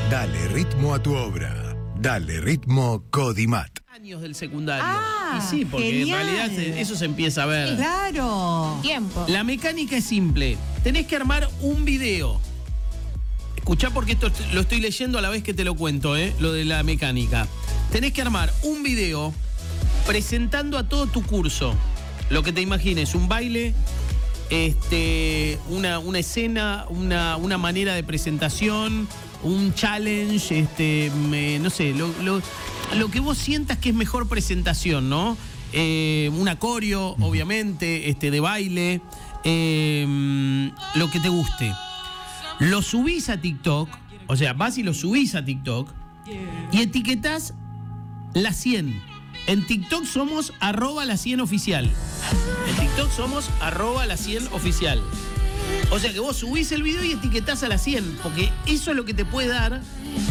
Dale ritmo a tu obra. Dale ritmo Codimat. Años del secundario. Ah, y sí, porque genial. en realidad eso se empieza a ver. Claro. Tiempo. La mecánica es simple. Tenés que armar un video. Escuchá porque esto lo estoy leyendo a la vez que te lo cuento, lo de la mecánica. Tenés que armar un video presentando a todo tu curso. Lo que te imagines, un baile, una escena, una manera de presentación, un challenge, no sé, lo que vos sientas que es mejor presentación, ¿no? Un acorio, obviamente, de baile, lo que te guste. Lo subís a TikTok, o sea, vas y lo subís a TikTok y etiquetás la 100. En TikTok somos @la100oficial. En TikTok somos @la100oficial. O sea que vos subís el video y etiquetás a la 100, porque eso es lo que te puede dar